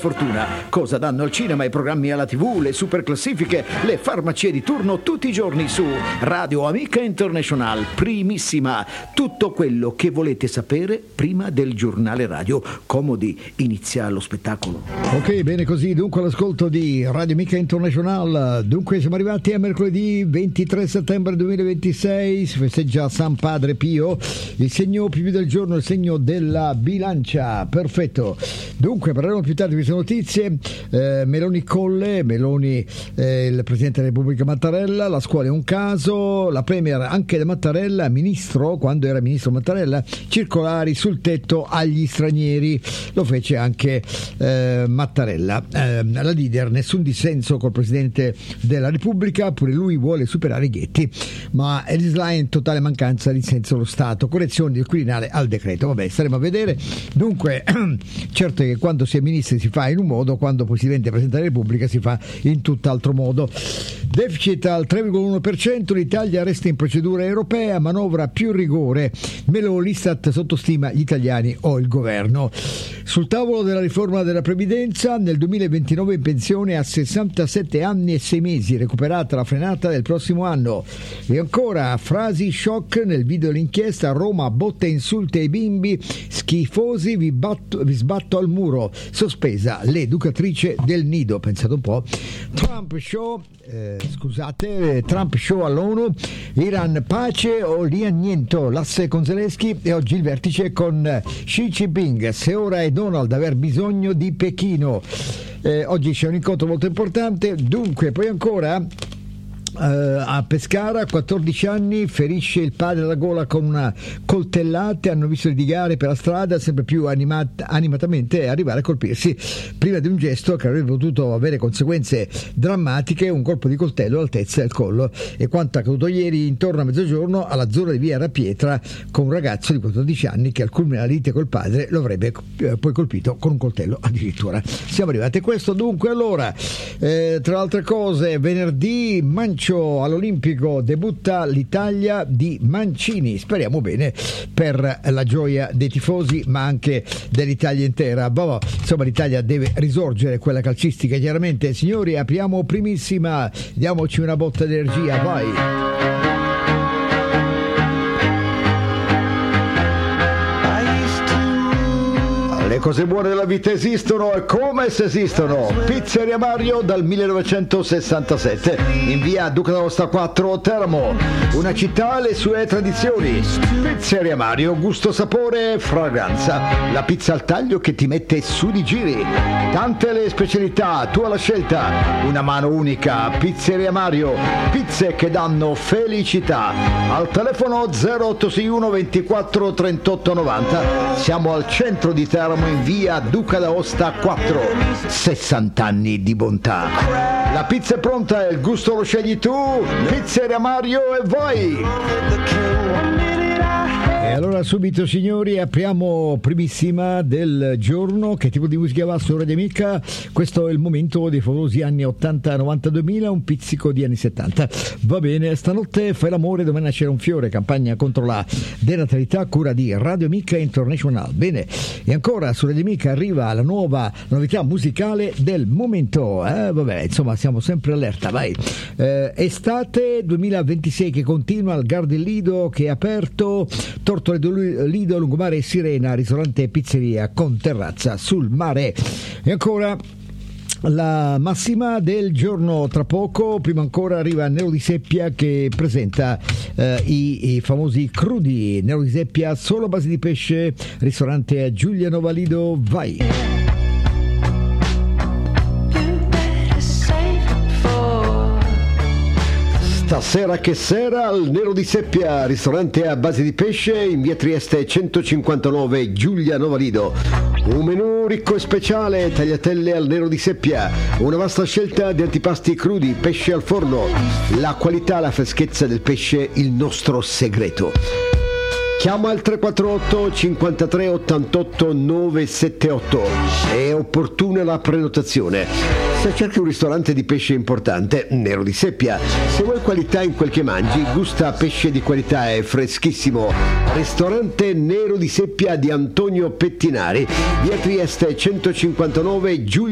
Fortuna. Cosa danno al cinema, i programmi alla TV, le super classifiche, le farmacie di turno tutti i giorni su Radio Amica International, primissima. Tutto quello che volete sapere prima del giornale radio. Comodi, inizia lo spettacolo. Ok, bene così, dunque all'ascolto di Radio Amica International. Dunque siamo arrivati a mercoledì 23 settembre 2026, si festeggia San Padre Pio, il segno più del giorno è il segno della bilancia. Perfetto. Dunque parleremo più tardi di queste notizie. Meloni Colle, Meloni il Presidente della Repubblica Mattarella, la scuola è un caso, la Premier anche da Mattarella, ministro, quando era ministro Mattarella, circolari sul tetto agli stranieri, lo fece anche Mattarella. La leader, nessun dissenso col Presidente della Repubblica, pure lui vuole superare i ghetti, ma Elisla in totale mancanza di dissenso lo Stato, correzioni del Quirinale al decreto. Vabbè, staremo a vedere. Dunque certo che quando si è ministri si fa in un modo, quando poi si diventa Presidente della Repubblica si fa in tutt'altro modo. Deficit al 3,1%, l'Italia resta in procedura europea, manovra più rigore, Meloni, l'Istat sottostima gli italiani o il governo. Sul tavolo della riforma della previdenza, nel 2029 in pensione a 67 anni e 6 mesi, recuperata la frenata del prossimo anno. E ancora frasi shock nel video dell'inchiesta: Roma botte e insulti ai bimbi, schifosi, vi sbatto al muro, sospesa l'educatrice del nido. Pensate un po'. Trump show all'ONU, Iran pace o lì anniento, l'asse con Zelensky e oggi il vertice con Xi Jinping, se ora è Donald aver bisogno di Pechino. Oggi c'è un incontro molto importante. Dunque poi ancora a Pescara, 14 anni, ferisce il padre alla gola con una coltellata, hanno visto litigare per la strada sempre più animatamente e arrivare a colpirsi prima di un gesto che avrebbe potuto avere conseguenze drammatiche, un colpo di coltello all'altezza del collo. E quanto accaduto ieri intorno a mezzogiorno alla zona di via Rapietra con un ragazzo di 14 anni che al culmine della lite col padre lo avrebbe poi colpito con un coltello addirittura. Siamo arrivati a questo. Dunque allora tra altre cose, venerdì all'Olimpico debutta l'Italia di Mancini, speriamo bene per la gioia dei tifosi ma anche dell'Italia intera. Insomma l'Italia deve risorgere, quella calcistica chiaramente. Signori, apriamo primissima, diamoci una botta di energia, vai! Le cose buone della vita esistono e come se esistono. Pizzeria Mario dal 1967 in via Duca d'Aosta 4 Teramo, una città e le sue tradizioni. Pizzeria Mario, gusto, sapore, fragranza, la pizza al taglio che ti mette su di giri, tante le specialità, tu alla scelta, una mano unica. Pizzeria Mario, pizze che danno felicità. Al telefono 0861 24 38 90. Siamo al centro di Teramo in via Duca d'Aosta 4, 60 anni di bontà. La pizza è pronta e il gusto lo scegli tu. Pizzeria Mario e vai! E allora subito signori apriamo primissima del giorno. Che tipo di musica va su Radio Amica? Questo è il momento dei favolosi anni 80, 90, 2000, un pizzico di anni 70. Va bene, stanotte fai l'amore, domani nascerà un fiore, campagna contro la denatalità, cura di Radio Amica International. Bene, e ancora su Radio Amica arriva la novità musicale del momento. Vabbè, insomma siamo sempre allerta, vai. Estate 2026 che continua, il Garden Lido che è aperto, Tortore Lido, lungomare e Sirena, ristorante e pizzeria con terrazza sul mare. E ancora la massima del giorno tra poco. Prima ancora arriva Nero di Seppia che presenta i famosi crudi. Nero di Seppia solo a base di pesce, ristorante a Giuliano Valido, vai. Stasera che sera al Nero di Seppia, ristorante a base di pesce in via Trieste 159 Giuliano Valido. Un menù ricco e speciale, tagliatelle al Nero di Seppia, una vasta scelta di antipasti crudi, pesce al forno, la qualità, la freschezza del pesce, il nostro segreto. Chiama al 348 53 88 978, è opportuna la prenotazione. Se cerchi un ristorante di pesce importante, Nero di Seppia. Se vuoi qualità in quel che mangi, gusta pesce di qualità e freschissimo. Ristorante Nero di Seppia di Antonio Pettinari, via Trieste 159 Giuliano